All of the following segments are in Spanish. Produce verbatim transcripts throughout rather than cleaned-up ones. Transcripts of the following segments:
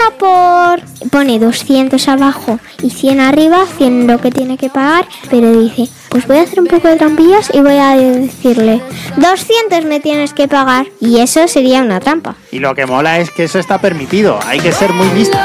por... Pone doscientos abajo y cien arriba, cien lo que tiene que pagar, pero dice, pues voy a hacer un poco de trampillas y voy a decirle, doscientos me tienes que pagar, y eso sería una trampa. Y lo que mola es que eso está permitido, hay que ser muy listo.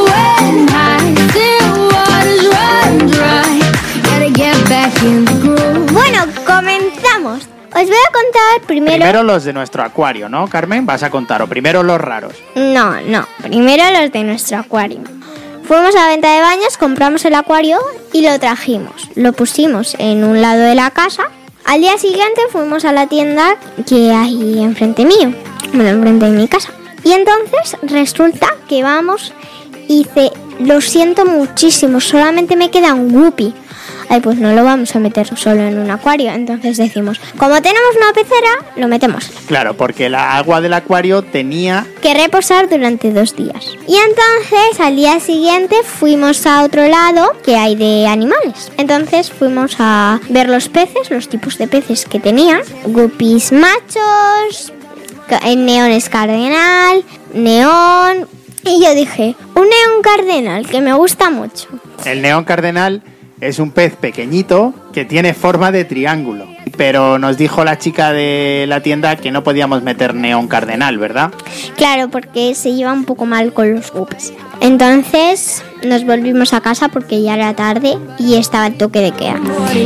Bueno, comenzamos. Os voy a contar primero... Primero los de nuestro acuario, ¿no, Carmen? Vas a contar, o primero los raros. No, no, primero los de nuestro acuario. Fuimos a la venta de baños, compramos el acuario y lo trajimos. Lo pusimos en un lado de la casa. Al día siguiente fuimos a la tienda que hay enfrente mío, bueno, enfrente de mi casa. Y entonces resulta que vamos y dice, lo siento muchísimo, solamente me queda un guppy. Ay, pues no lo vamos a meter solo en un acuario. Entonces decimos, como tenemos una pecera, lo metemos. Claro, porque el agua del acuario tenía que reposar durante dos días. Y entonces al día siguiente fuimos a otro lado que hay de animales. Entonces fuimos a ver los peces, los tipos de peces que tenían. Guppies machos, neones cardenal, neón. Y yo dije, un neón cardenal que me gusta mucho. El neón cardenal es un pez pequeñito que tiene forma de triángulo. Pero nos dijo la chica de la tienda que no podíamos meter neón cardenal, ¿verdad? Claro, porque se lleva un poco mal con los guppies. Entonces nos volvimos a casa porque ya era tarde y estaba el toque de queda.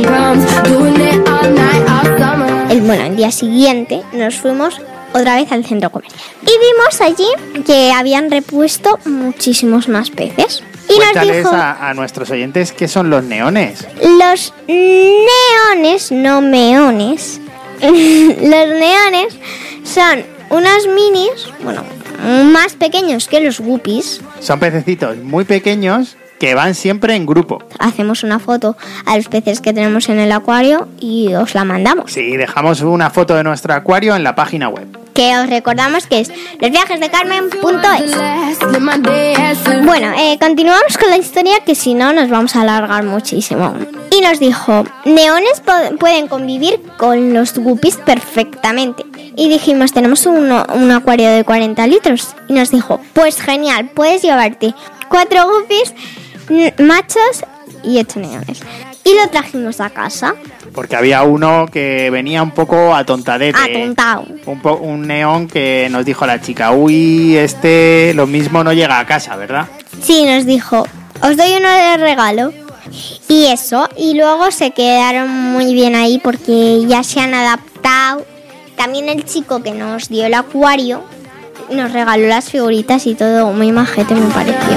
El, bueno, el día siguiente nos fuimos otra vez al centro comercial. Y vimos allí que habían repuesto muchísimos más peces. Y Cuéntales nos dijo, a, a nuestros oyentes qué son los neones. Los neones, no meones. Los neones son unos minis, bueno, más pequeños que los guppies. Son pececitos muy pequeños que van siempre en grupo. Hacemos una foto a los peces que tenemos en el acuario y os la mandamos. Sí, dejamos una foto de nuestro acuario en la página web. Que os recordamos que es los viajes de carmen punto es. Bueno, eh, continuamos con la historia, que si no nos vamos a alargar muchísimo. Y nos dijo, neones po- pueden convivir con los guppies perfectamente. Y dijimos, tenemos un, un acuario de cuarenta litros. Y nos dijo, pues genial, puedes llevarte cuatro guppies n- machos y ocho neones. Y lo trajimos a casa. Porque había uno que venía un poco atontadete. Atontado. Un, po- un neón que nos dijo la chica, uy, este lo mismo no llega a casa, ¿verdad? Sí, nos dijo, os doy uno de regalo. Y eso, y luego se quedaron muy bien ahí porque ya se han adaptado. También el chico que nos dio el acuario nos regaló las figuritas y todo, muy majete me pareció.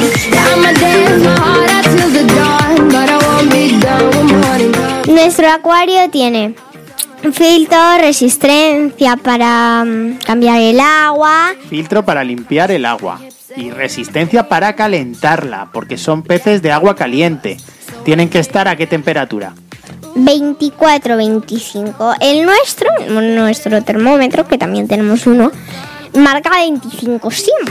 Nuestro acuario tiene filtro, resistencia para um, cambiar el agua. Filtro para limpiar el agua y resistencia para calentarla, porque son peces de agua caliente. ¿Tienen que estar a qué temperatura? veinticuatro veinticinco. El nuestro, nuestro termómetro, que también tenemos uno, marca veinticinco siempre.